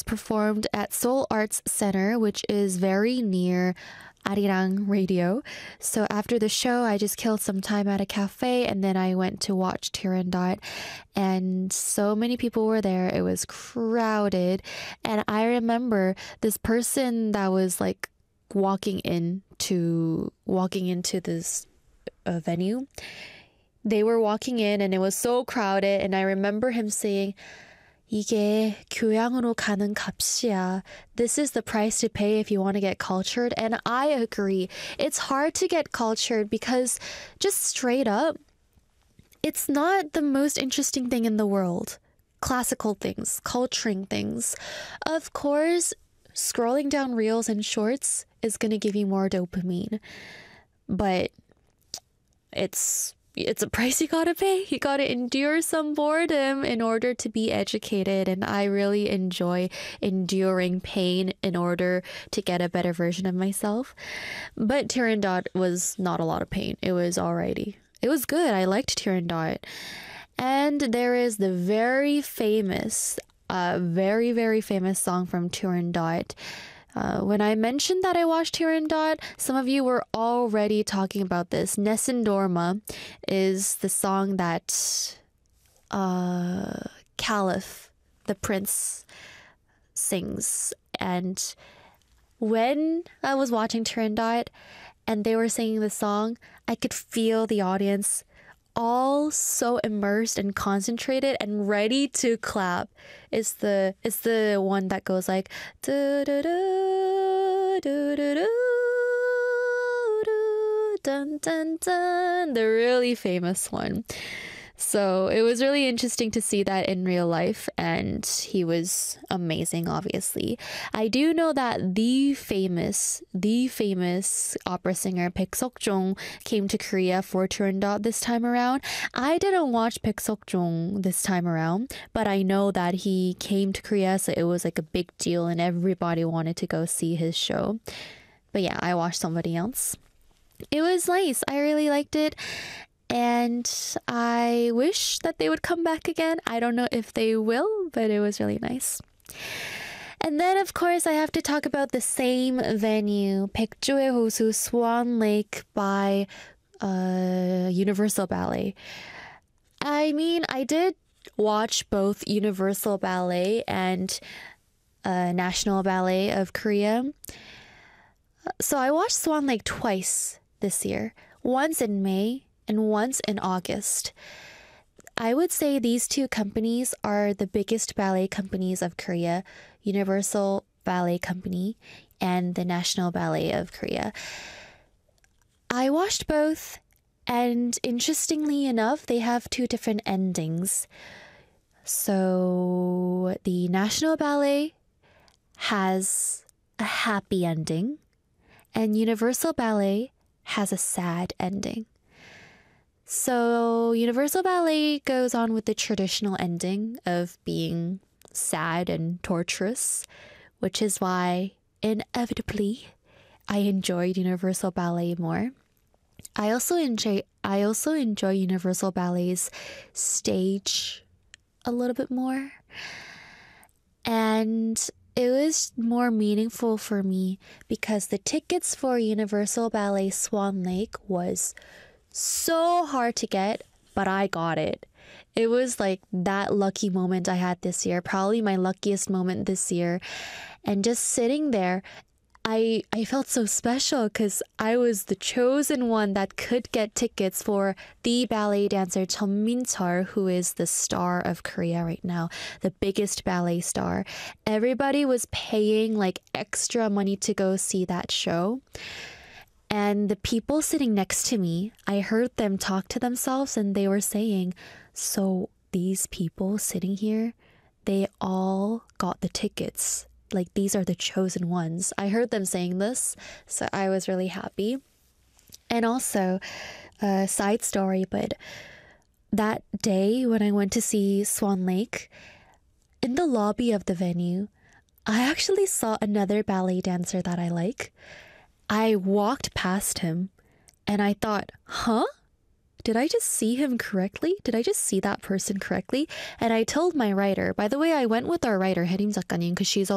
performed at Seoul Arts Center, which is very near Arirang Radio. So after the show, I just killed some time at a cafe and then I went to watch Tirandot. And so many people were there. It was crowded. And I remember this person that was like walking into this venue. They were walking in and it was so crowded. And I remember him saying, 이게 교양으로 가는 값이야. This is the price to pay if you want to get cultured. And I agree. It's hard to get cultured because just straight up, it's not the most interesting thing in the world. Classical things, culturing things. Of course, scrolling down reels and shorts is going to give you more dopamine. But it's a price you gotta pay. You gotta endure some boredom in order to be educated. And I really enjoy enduring pain in order to get a better version of myself. But Tirandot was not a lot of pain. It was alrighty. It was good. I liked Tirandot. And there is the very famous song from Tirandot. When I mentioned that I watched Tirandot, some of you were already talking about this. Nessun Dorma is the song that Caliph, the prince, sings. And when I was watching Tirandot and they were singing the song, I could feel the audience all so immersed and concentrated and ready to clap. It's the one that goes like do do do do do do dun dun dun, the really famous one. So it was really interesting to see that in real life, and he was amazing, obviously. I do know that the famous opera singer Baek Seok-jong came to Korea for Turandot this time around. I didn't watch Baek Seok-jong this time around, but I know that he came to Korea, so it was like a big deal and everybody wanted to go see his show. But yeah, I watched somebody else. It was nice. I really liked it. And I wish that they would come back again. I don't know if they will, but it was really nice. And then, of course, I have to talk about the same venue, 백조의 호수, Swan Lake by Universal Ballet. I mean, I did watch both Universal Ballet and National Ballet of Korea. So I watched Swan Lake twice this year, once in May and once in August. I would say these two companies are the biggest ballet companies of Korea, Universal Ballet Company and the National Ballet of Korea. I watched both, and interestingly enough, they have two different endings. So the National Ballet has a happy ending, and Universal Ballet has a sad ending. So Universal Ballet goes on with the traditional ending of being sad and torturous, which is why inevitably I enjoyed Universal Ballet more. I also enjoy Universal Ballet's stage a little bit more. And it was more meaningful for me because the tickets for Universal Ballet Swan Lake was so hard to get, but I got it. It was like that lucky moment I had this year, probably my luckiest moment this year. And just sitting there, I felt so special because I was the chosen one that could get tickets for the ballet dancer Jeon Min-chul, who is the star of Korea right now, the biggest ballet star. Everybody was paying like extra money to go see that show. And the people sitting next to me, I heard them talk to themselves and they were saying, so these people sitting here, they all got the tickets. Like, these are the chosen ones. I heard them saying this, so I was really happy. And also, side story, but that day when I went to see Swan Lake, in the lobby of the venue, I actually saw another ballet dancer that I like. I walked past him and I thought, huh? Did I just see him correctly? Did I just see that person correctly? And I told my writer, by the way, I went with our writer, 혜림 작가님, because she's